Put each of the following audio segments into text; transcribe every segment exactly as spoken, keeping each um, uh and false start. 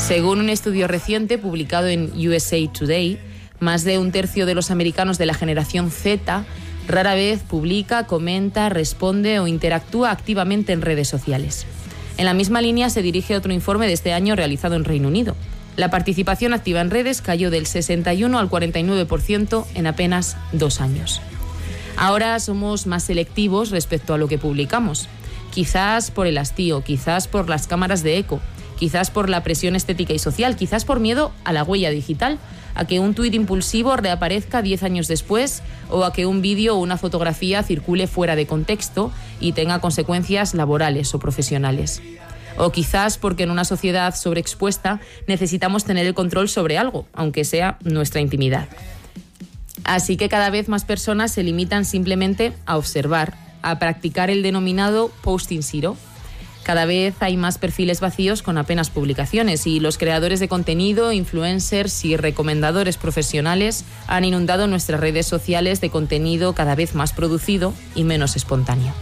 Según un estudio reciente publicado en U S A Today, más de un tercio de los americanos de la generación Z rara vez publica, comenta, responde o interactúa activamente en redes sociales. En la misma línea se dirige otro informe de este año realizado en Reino Unido. La participación activa en redes cayó del sesenta y uno al cuarenta y nueve por ciento en apenas dos años. Ahora somos más selectivos respecto a lo que publicamos. Quizás por el hastío, quizás por las cámaras de eco, quizás por la presión estética y social, quizás por miedo a la huella digital, a que un tuit impulsivo reaparezca diez años después o a que un vídeo o una fotografía circule fuera de contexto y tenga consecuencias laborales o profesionales. O quizás porque en una sociedad sobreexpuesta necesitamos tener el control sobre algo, aunque sea nuestra intimidad. Así que cada vez más personas se limitan simplemente a observar, a practicar el denominado posting zero. Cada vez hay más perfiles vacíos con apenas publicaciones y los creadores de contenido, influencers y recomendadores profesionales han inundado nuestras redes sociales de contenido cada vez más producido y menos espontáneo.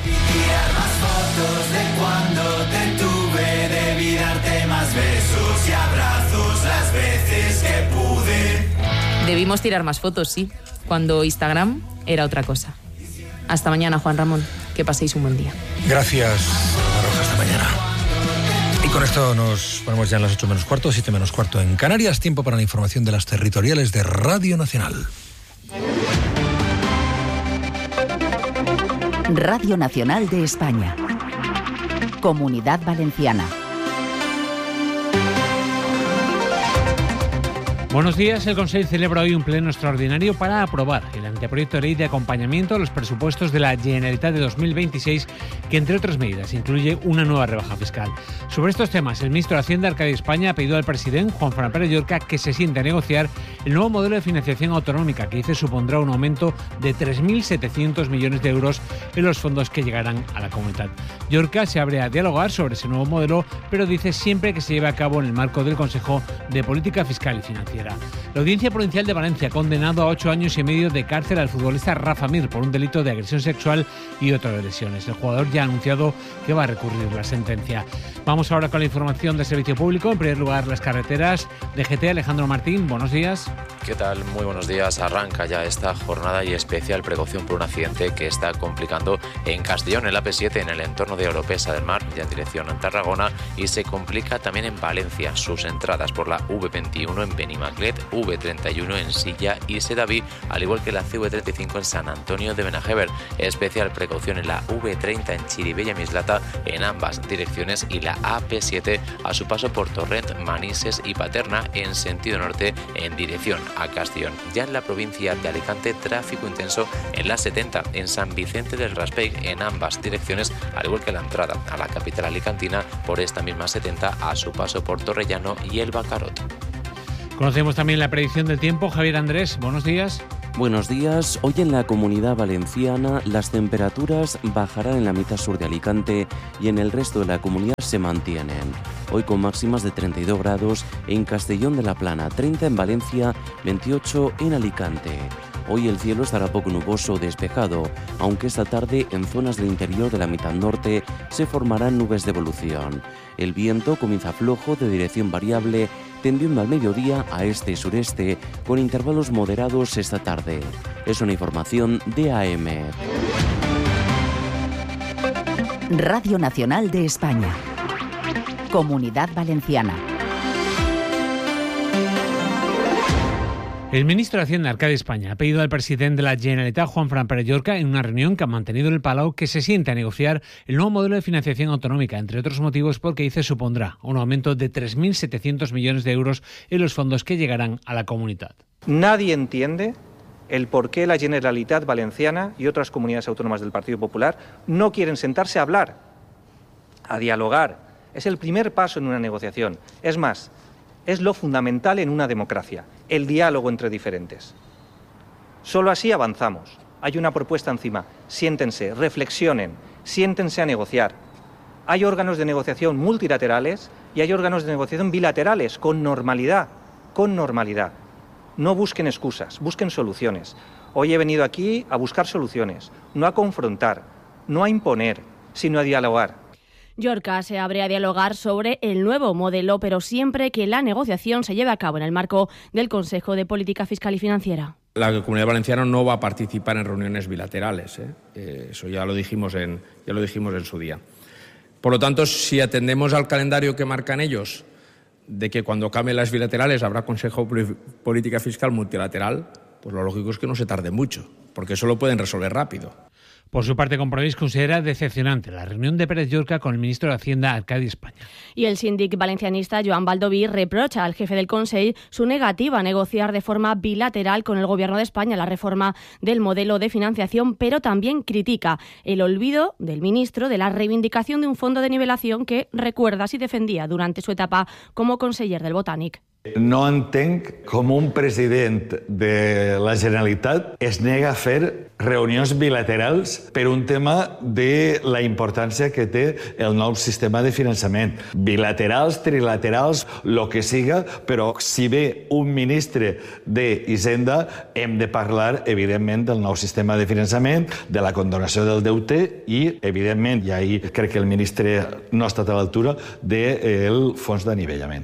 Debimos tirar más fotos, sí, cuando Instagram era otra cosa. Hasta mañana, Juan Ramón. Que paséis un buen día. Gracias, Roja. Hasta mañana. Y con esto nos ponemos ya en las ocho menos cuarto, siete menos cuarto en Canarias. Tiempo para la información de las territoriales de Radio Nacional. Radio Nacional de España. Comunidad Valenciana. Buenos días. El Consejo celebra hoy un pleno extraordinario para aprobar el anteproyecto de ley de acompañamiento a los presupuestos de la Generalitat de dos mil veintiséis, que entre otras medidas incluye una nueva rebaja fiscal. Sobre estos temas, el ministro de Hacienda, Arcadi España, ha pedido al presidente, Juan Fran Pérez Llorca, que se siente a negociar el nuevo modelo de financiación autonómica, que dice supondrá un aumento de tres mil setecientos millones de euros en los fondos que llegarán a la comunidad. Llorca se abre a dialogar sobre ese nuevo modelo, pero dice siempre que se lleve a cabo en el marco del Consejo de Política Fiscal y Financiera. La Audiencia Provincial de Valencia ha condenado a ocho años y medio de cárcel al futbolista Rafa Mir por un delito de agresión sexual y otras de lesiones. El jugador ya ha anunciado que va a recurrir la sentencia. Vamos ahora con la información de servicio público. En primer lugar, las carreteras. D G T, Alejandro Martín, buenos días. ¿Qué tal? Muy buenos días. Arranca ya esta jornada y especial precaución por un accidente que está complicando en Castellón, en la A P siete, en el entorno de Oropesa del Mar, ya en dirección a Tarragona, y se complica también en Valencia. Sus entradas por la V veintiuno en Benimaclet, V treinta y uno en Silla y Sedaví, al igual que la C V treinta y cinco en San Antonio de Benajever. Especial precaución en la V treinta en Chirivella y Mislata en ambas direcciones, y la A P siete a su paso por Torrent, Manises y Paterna en sentido norte en dirección a Castellón. Ya en la provincia de Alicante, tráfico intenso en la setenta en San Vicente del Raspeig en ambas direcciones, al igual que la entrada a la capital alicantina por esta misma setenta a su paso por Torrellano y el Bacarot. Conocemos también la predicción del tiempo. Javier Andrés, buenos días. Buenos días. Hoy en la Comunidad Valenciana las temperaturas bajarán en la mitad sur de Alicante y en el resto de la comunidad se mantienen. Hoy con máximas de treinta y dos grados en Castellón de la Plana, treinta en Valencia, veintiocho en Alicante. Hoy el cielo estará poco nuboso o despejado, aunque esta tarde en zonas del interior de la mitad norte se formarán nubes de evolución. El viento comienza flojo de dirección variable, tendiendo al mediodía a este y sureste, con intervalos moderados esta tarde. Es una información de A M. Radio Nacional de España. Comunidad Valenciana. El ministro de Hacienda, Arcadi España, ha pedido al presidente de la Generalitat, Juan Fran Pérez Llorca, en una reunión que ha mantenido en el Palau, que se siente a negociar el nuevo modelo de financiación autonómica, entre otros motivos porque dice supondrá un aumento de tres mil setecientos millones de euros en los fondos que llegarán a la comunidad. Nadie entiende el por qué la Generalitat Valenciana y otras comunidades autónomas del Partido Popular no quieren sentarse a hablar, a dialogar. Es el primer paso en una negociación. Es más, es lo fundamental en una democracia, el diálogo entre diferentes. Solo así avanzamos. Hay una propuesta encima. Siéntense, reflexionen, siéntense a negociar. Hay órganos de negociación multilaterales y hay órganos de negociación bilaterales, con normalidad, con normalidad. No busquen excusas, busquen soluciones. Hoy he venido aquí a buscar soluciones, no a confrontar, no a imponer, sino a dialogar. Llorca se abre a dialogar sobre el nuevo modelo, pero siempre que la negociación se lleve a cabo en el marco del Consejo de Política Fiscal y Financiera. La Comunidad Valenciana no va a participar en reuniones bilaterales, ¿eh? Eh, eso ya lo dijimos en, ya lo dijimos en su día. Por lo tanto, si atendemos al calendario que marcan ellos, de que cuando cambien las bilaterales habrá Consejo de Política Fiscal multilateral, pues lo lógico es que no se tarde mucho, porque eso lo pueden resolver rápido. Por su parte, Compromís considera decepcionante la reunión de Pérez Llorca con el ministro de Hacienda, Arcadi España. Y el síndic valencianista Joan Baldoví reprocha al jefe del Consell su negativa a negociar de forma bilateral con el Gobierno de España la reforma del modelo de financiación, pero también critica el olvido del ministro de la reivindicación de un fondo de nivelación que recuerda si defendía durante su etapa como conseller del Botànic. No entenc com un president de la Generalitat es nega a fer reunions bilaterals per un tema de la importància que té el nou sistema de finançament. Bilaterals, trilaterals, lo que siga, però si ve un ministre d'Hisenda hem de parlar, evidentment, del nou sistema de finançament, de la condonació del deute i, evidentment, i ahir crec que el ministre no ha estat a l'altura, del fons d'anivellament.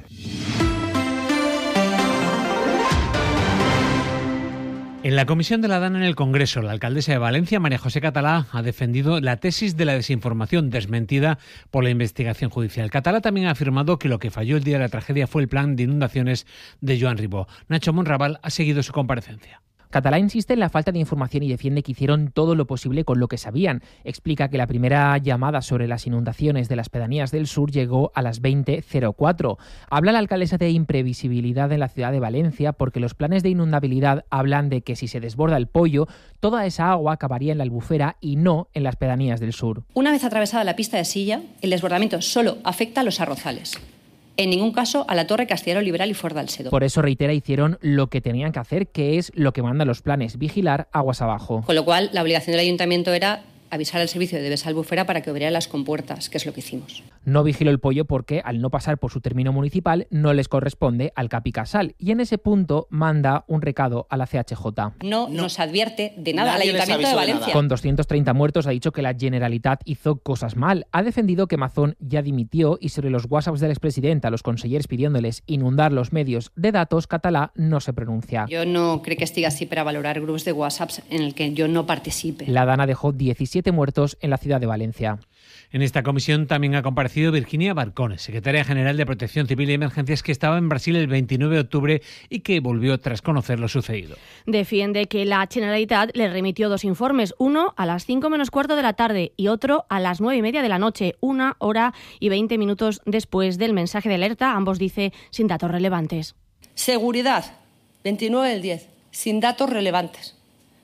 En la comisión de la DANA en el Congreso, la alcaldesa de Valencia, María José Catalá, ha defendido la tesis de la desinformación desmentida por la investigación judicial. Catalá también ha afirmado que lo que falló el día de la tragedia fue el plan de inundaciones de Joan Ribó. Nacho Monraval ha seguido su comparecencia. Catalá insiste en la falta de información y defiende que hicieron todo lo posible con lo que sabían. Explica que la primera llamada sobre las inundaciones de las pedanías del sur llegó a las veinte cero cuatro. Habla la alcaldesa de imprevisibilidad en la ciudad de Valencia porque los planes de inundabilidad hablan de que si se desborda el Pollo, toda esa agua acabaría en la Albufera y no en las pedanías del sur. Una vez atravesada la pista de Silla, el desbordamiento solo afecta a los arrozales. En ningún caso a la Torre Castellaro Liberal y Fort d'Alcedo. Por eso, reitera, hicieron lo que tenían que hacer, que es lo que mandan los planes, vigilar aguas abajo. Con lo cual, la obligación del ayuntamiento era avisar al servicio de Devesa Albufera para que abriera las compuertas, que es lo que hicimos. No vigiló el Pollo porque, al no pasar por su término municipal, no les corresponde al Capicasal. Y en ese punto manda un recado a la C H J. No, no. nos advierte de nada al Ayuntamiento de Valencia. Con doscientos treinta muertos ha dicho que la Generalitat hizo cosas mal. Ha defendido que Mazón ya dimitió y sobre los WhatsApps del expresidente a los consellers pidiéndoles inundar los medios de datos, Catalá no se pronuncia. Jo no crec que estigui així per a valorar grups de WhatsApps en el que yo no participe. La DANA dejó diecisiete muertos en la ciudad de Valencia. En esta comisión también ha comparecido Virginia Barcone, secretaria general de Protección Civil y Emergencias, que estaba en Brasil el veintinueve de octubre y que volvió tras conocer lo sucedido. Defiende que la Generalitat le remitió dos informes, uno a las cinco menos cuarto de la tarde y otro a las nueve y media de la noche, una hora y veinte minutos después del mensaje de alerta, ambos dice sin datos relevantes. Seguridad, veintinueve del diez, sin datos relevantes.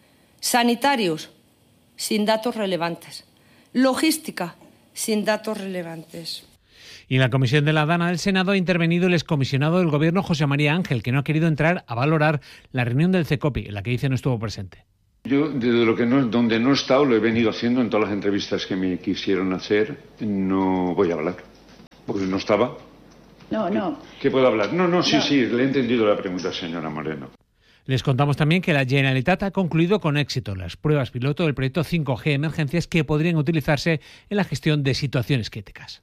Sanitarios, sin datos relevantes. Logística, sin datos relevantes. Y en la comisión de la DANA del Senado ha intervenido el excomisionado del Gobierno, José María Ángel, que no ha querido entrar a valorar la reunión del CECOPI, en la que dice no estuvo presente. Yo, desde lo que no, donde no he estado, lo he venido haciendo en todas las entrevistas que me quisieron hacer, no voy a hablar, porque no estaba. No, no. ¿Qué puedo hablar? No, no, sí, no. sí, le he entendido la pregunta, señora Moreno. Les contamos también que la Generalitat ha concluido con éxito las pruebas piloto del proyecto cinco G Emergencias que podrían utilizarse en la gestión de situaciones críticas.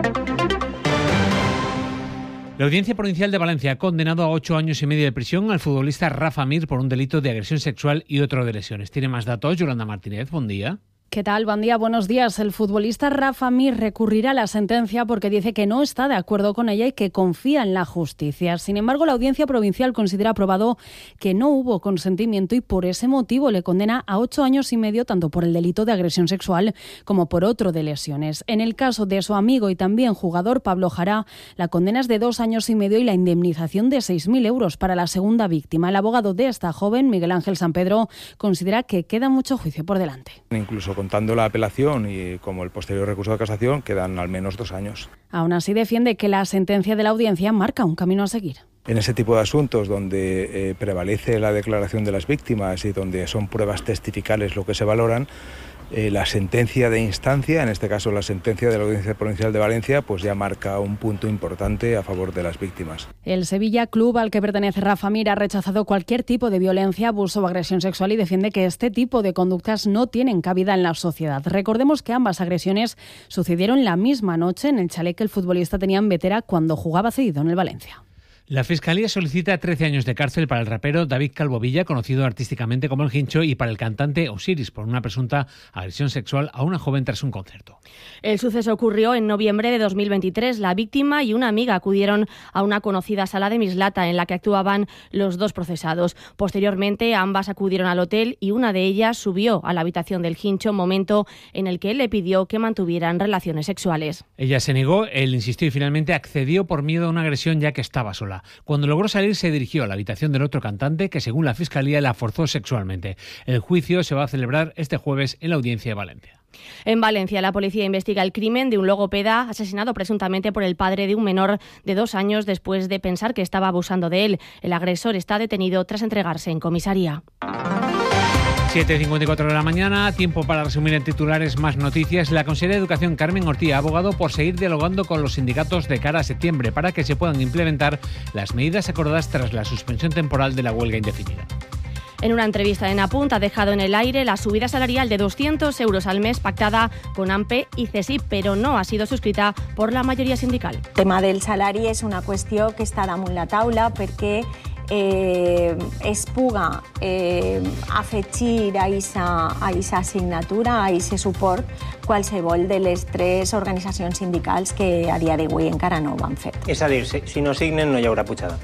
La Audiencia Provincial de Valencia ha condenado a ocho años y medio de prisión al futbolista Rafa Mir por un delito de agresión sexual y otro de lesiones. ¿Tiene más datos? Yolanda Martínez, buen día. ¿Qué tal? Buen día, buenos días. El futbolista Rafa Mir recurrirá a la sentencia porque dice que no está de acuerdo con ella y que confía en la justicia. Sin embargo, la Audiencia Provincial considera probado que no hubo consentimiento y por ese motivo le condena a ocho años y medio tanto por el delito de agresión sexual como por otro de lesiones. En el caso de su amigo y también jugador Pablo Jará, la condena es de dos años y medio y la indemnización de seis mil euros para la segunda víctima. El abogado de esta joven, Miguel Ángel Sampedro, considera que queda mucho juicio por delante. Incluso contando la apelación y como el posterior recurso de casación, quedan al menos dos años. Aún así defiende que la sentencia de la audiencia marca un camino a seguir. En ese tipo de asuntos donde eh, prevalece la declaración de las víctimas y donde son pruebas testificales lo que se valoran, Eh, la sentencia de instancia, en este caso la sentencia de la Audiencia Provincial de Valencia, pues ya marca un punto importante a favor de las víctimas. El Sevilla, club al que pertenece Rafa Mir, ha rechazado cualquier tipo de violencia, abuso o agresión sexual y defiende que este tipo de conductas no tienen cabida en la sociedad. Recordemos que ambas agresiones sucedieron la misma noche en el chalet que el futbolista tenía en Vetera cuando jugaba cedido en el Valencia. La Fiscalía solicita trece años de cárcel para el rapero David Calvo Villa, conocido artísticamente como El Hincho, y para el cantante Osiris, por una presunta agresión sexual a una joven tras un concierto. El suceso ocurrió en noviembre de dos mil veintitrés. La víctima y una amiga acudieron a una conocida sala de Mislata en la que actuaban los dos procesados. Posteriormente, ambas acudieron al hotel y una de ellas subió a la habitación del Hincho, momento en el que él le pidió que mantuvieran relaciones sexuales. Ella se negó, él insistió y finalmente accedió por miedo a una agresión ya que estaba sola. Cuando logró salir, se dirigió a la habitación del otro cantante que, según la Fiscalía, la forzó sexualmente. El juicio se va a celebrar este jueves en la Audiencia de Valencia. En Valencia, la policía investiga el crimen de un logopeda asesinado presuntamente por el padre de un menor de dos años después de pensar que estaba abusando de él. El agresor está detenido tras entregarse en comisaría. siete y cincuenta y cuatro de la mañana, tiempo para resumir en titulares más noticias. La consejera de Educación, Carmen Ortí, ha abogado por seguir dialogando con los sindicatos de cara a septiembre para que se puedan implementar las medidas acordadas tras la suspensión temporal de la huelga indefinida. En una entrevista en Apunt ha dejado en el aire la subida salarial de doscientos euros al mes pactada con AMPE y CESIP, pero no ha sido suscrita por la mayoría sindical. El tema del salari és una qüestió que està damunt la taula perquè eh, es puga eh, afegir a aquesta assignatura, a aquest suport, qualsevol de les tres organitzacions sindicals que a dia d'avui encara no ho han fet. És a dir, si no signen no hi haurà pujada.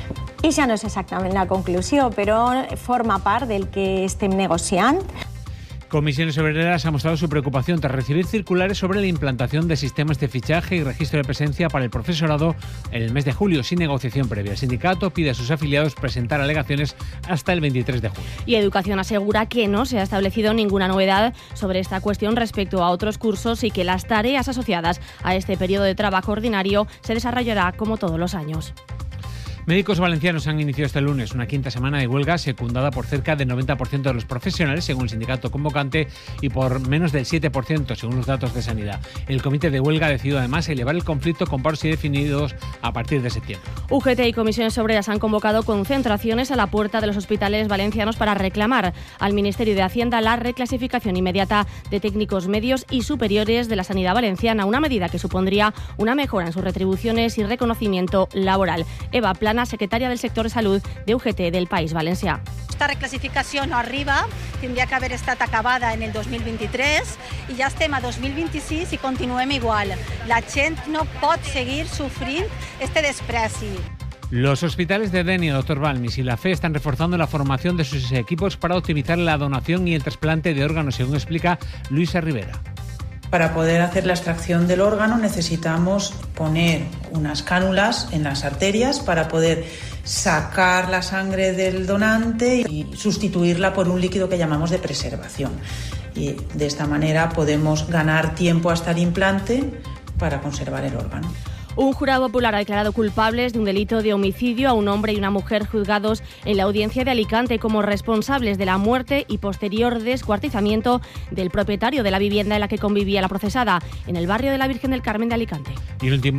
I ja no és exactament la conclusió, però forma part del que estem negociant. Comisiones Obreras ha mostrado su preocupación tras recibir circulares sobre la implantación de sistemas de fichaje y registro de presencia para el profesorado en el mes de julio, sin negociación previa. El sindicato pide a sus afiliados presentar alegaciones hasta el veintitrés de julio. Y Educación asegura que no se ha establecido ninguna novedad sobre esta cuestión respecto a otros cursos y que las tareas asociadas a este periodo de trabajo ordinario se desarrollará como todos los años. Médicos valencianos han iniciado este lunes una quinta semana de huelga secundada por cerca del noventa por ciento de los profesionales, según el sindicato convocante, y por menos del siete por ciento, según los datos de Sanidad. El comité de huelga ha decidido además elevar el conflicto con paros indefinidos a partir de septiembre. U G T y Comisiones Obreras han convocado concentraciones a la puerta de los hospitales valencianos para reclamar al Ministerio de Hacienda la reclasificación inmediata de técnicos medios y superiores de la sanidad valenciana, una medida que supondría una mejora en sus retribuciones y reconocimiento laboral. Eva Plan, secretaria del sector de salud de U G T del País Valencià. Esta reclasificació no arriba, tindria que haver estat acabada en el dos mil vint-i-tres i ja estem a dos mil vint-i-sis i continuem igual. La gent no pot seguir sofrint este despreci. Los hospitales de Denia, doctor Balmis y la Fe están reforzando la formación de sus equipos para optimizar la donación y el trasplante de órganos, según explica Luisa Rivera. Para poder hacer la extracción del órgano necesitamos poner unas cánulas en las arterias para poder sacar la sangre del donante y sustituirla por un líquido que llamamos de preservación. Y de esta manera podemos ganar tiempo hasta el implante para conservar el órgano. Un jurado popular ha declarado culpables de un delito de homicidio a un hombre y una mujer juzgados en la audiencia de Alicante como responsables de la muerte y posterior descuartizamiento del propietario de la vivienda en la que convivía la procesada, en el barrio de la Virgen del Carmen de Alicante. Y el último